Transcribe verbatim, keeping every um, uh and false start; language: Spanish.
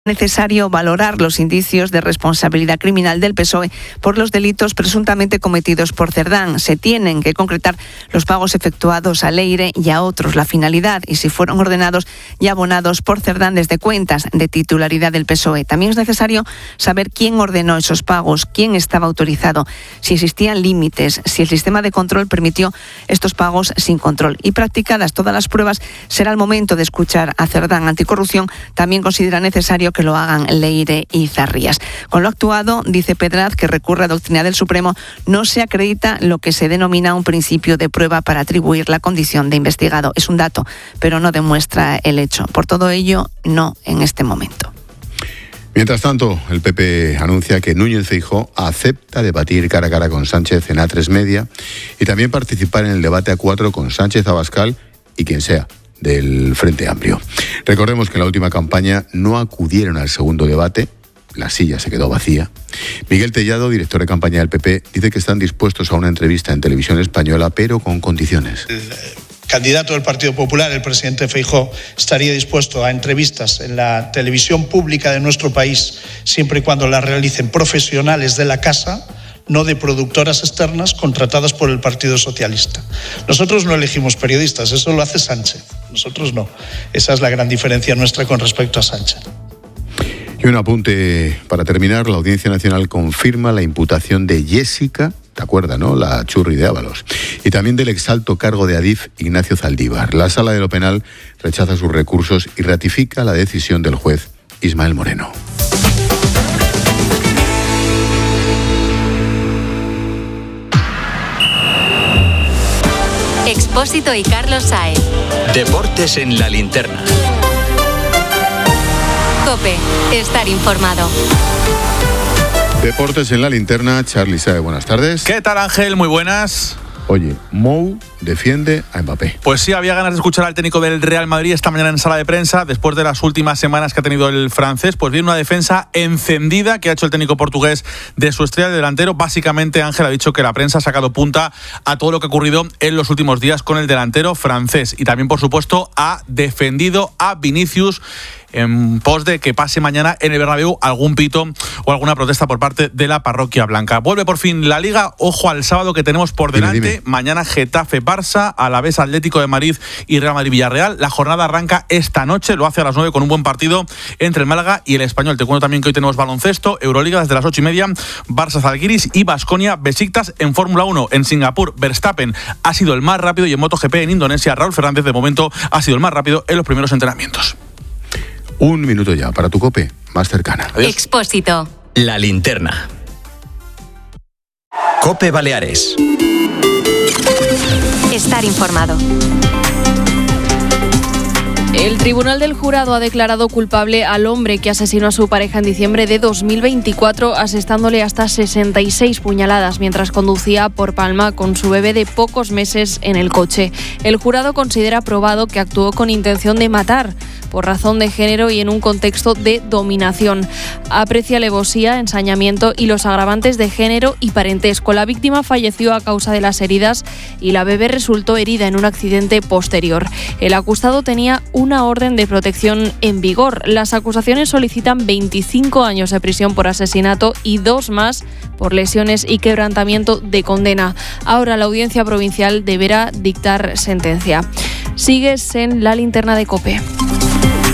necesario valorar los indicios de responsabilidad criminal del P S O E por los delitos presuntamente cometidos por Cerdán. Se tienen que concretar los pagos efectuados a Leire y a otros, la finalidad y si fueron ordenados y abonados por Cerdán desde cuentas de titularidad del P S O E. También es necesario saber quién ordenó esos pagos, quién estaba autorizado, si existían límites, si el sistema de control permitió estos pagos sin control. Y practicadas todas las pruebas, será el momento de escuchar a Cerdán. Anticorrupción también considera necesario que lo hagan Leire y Zarrías. Con lo actuado, dice Pedraz, que recurre a doctrina del Supremo, no se acredita lo que se denomina un principio de prueba para atribuir la condición de investigado. Es un dato, pero no demuestra el hecho. Por todo ello, no en este momento. Mientras tanto, el P P anuncia que Núñez Feijóo acepta debatir cara a cara con Sánchez en A tres Media y también participar en el debate a cuatro con Sánchez, Abascal y quien sea del Frente Amplio. Recordemos que en la última campaña no acudieron al segundo debate, la silla se quedó vacía. Miguel Tellado, director de campaña del P P, dice que están dispuestos a una entrevista en Televisión Española, pero con condiciones. El candidato del Partido Popular, el presidente Feijóo, estaría dispuesto a entrevistas en la televisión pública de nuestro país, siempre y cuando las realicen profesionales de la casa, no de productoras externas contratadas por el Partido Socialista. Nosotros no elegimos periodistas, eso lo hace Sánchez, nosotros no. Esa es la gran diferencia nuestra con respecto a Sánchez. Y un apunte para terminar, la Audiencia Nacional confirma la imputación de Jessica, ¿te acuerdas, no?, la churri de Ábalos, y también del exalto cargo de Adif, Ignacio Zaldívar. La Sala de lo Penal rechaza sus recursos y ratifica la decisión del juez Ismael Moreno. Expósito y Carlos Sáez. Deportes en la linterna. COPE. Estar informado. Deportes en la linterna. Charly Sáez, buenas tardes. ¿Qué tal, Ángel? Muy buenas. Oye, Mou defiende a Mbappé. Pues sí, había ganas de escuchar al técnico del Real Madrid esta mañana en sala de prensa, después de las últimas semanas que ha tenido el francés, pues viene una defensa encendida que ha hecho el técnico portugués de su estrella de delantero. Básicamente, Ángel ha dicho que la prensa ha sacado punta a todo lo que ha ocurrido en los últimos días con el delantero francés y también, por supuesto, ha defendido a Vinicius en pos de que pase mañana en el Bernabéu algún pito o alguna protesta por parte de la parroquia blanca. Vuelve por fin la Liga. Ojo al sábado que tenemos por delante. Dime, dime. Mañana Getafe-Barça, Alavés Atlético de Madrid y Real Madrid-Villarreal. La jornada arranca esta noche, lo hace a las nueve con un buen partido entre el Málaga y el Español. Te cuento también que hoy tenemos baloncesto, Euroliga desde las ocho y media, Barça-Zalgiris y Baskonia-Besiktas. En Fórmula uno en Singapur, Verstappen ha sido el más rápido y en MotoGP en Indonesia, Raúl Fernández de momento ha sido el más rápido en los primeros entrenamientos. Un minuto ya para tu COPE más cercana. Adiós. Expósito. La linterna. COPE Baleares. Estar informado. El Tribunal del Jurado ha declarado culpable al hombre que asesinó a su pareja en diciembre de dos mil veinticuatro, asestándole hasta sesenta y seis puñaladas mientras conducía por Palma con su bebé de pocos meses en el coche. El jurado considera probado que actuó con intención de matar, por razón de género y en un contexto de dominación. Aprecia alevosía, ensañamiento y los agravantes de género y parentesco. La víctima falleció a causa de las heridas y la bebé resultó herida en un accidente posterior. El acusado tenía una orden de protección en vigor. Las acusaciones solicitan veinticinco años de prisión por asesinato y dos más por lesiones y quebrantamiento de condena. Ahora la Audiencia Provincial deberá dictar sentencia. Sigues en la linterna de COPE.